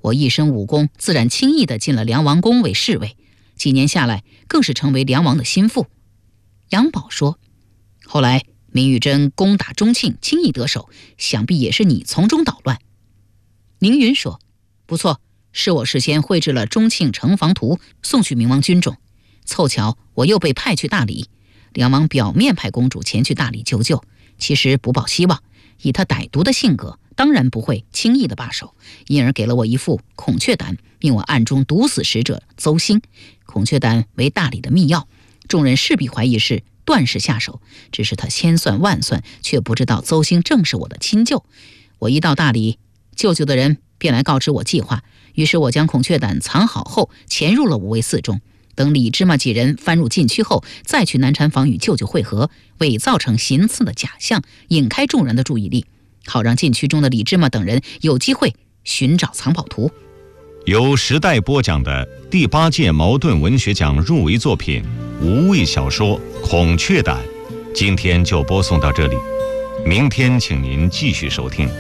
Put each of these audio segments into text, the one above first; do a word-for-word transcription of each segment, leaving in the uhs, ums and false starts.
我一身武功，自然轻易地进了梁王宫为侍卫，几年下来，更是成为梁王的心腹。杨宝说，后来明玉珍攻打钟庆，轻易得手，想必也是你从中捣乱。凌云说，不错，是我事先绘制了钟庆城防图，送去明王军中，凑巧我又被派去大理，梁王表面派公主前去大理求救，其实不抱希望，以他歹毒的性格，当然不会轻易的罢手，因而给了我一副孔雀胆，命我暗中毒死使者邹兴。孔雀胆为大理的密钥，众人势必怀疑是段氏下手，只是他千算万算，却不知道邹兴正是我的亲舅。我一到大理，舅舅的人便来告知我计划，于是我将孔雀胆藏好后，潜入了五味寺中，等李芝麻几人翻入禁区后，再去南禅坊与舅舅会合，伪造成行刺的假象，引开众人的注意力，好让禁区中的李芝麻等人有机会寻找藏宝图。 由时代播讲的第八届茅盾文学奖入围作品无畏小说《孔雀胆》，今天就播送到这里，明天请您继续收听。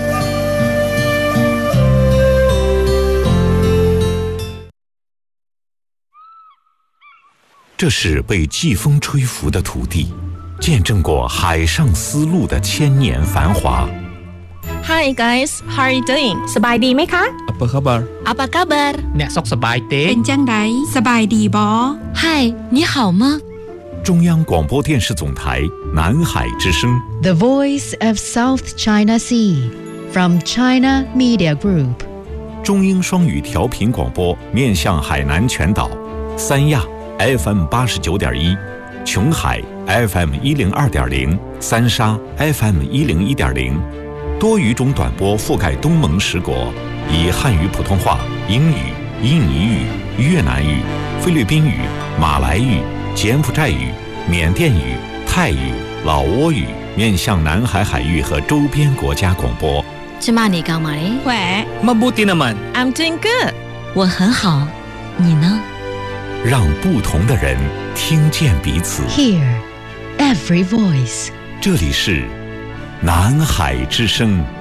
这是被季风吹拂的土地，见证过海上丝路的千年繁华。 Hi guys, how are you doing? สบายดีไหมคะ Apa khabar? Apa kabar? អ្នកសុខសប្បាយទេเป็นจังไดสบายดีบ่ Hi, 你好吗？ 中央广播电视总台南海之声 The Voice of South China Sea from China Media Group 中英双语调频广播，面向海南全岛，三亚 F M 八十九点一，琼海 F M 一零二点零，三沙 F M 一零一点零，多语种短波覆盖东盟十国，以汉语、普通话、英语、印尼语、越南语、菲律宾语、马来语、柬埔寨语、缅甸语、泰语、老挝语，面向南海海域和周边国家广播。 芝麻你刚买？ แหว Mabuti naman. I'm doing good. 我很好，你呢？ 让不同的人听见彼此。 Hear every voice 这里是南海之声。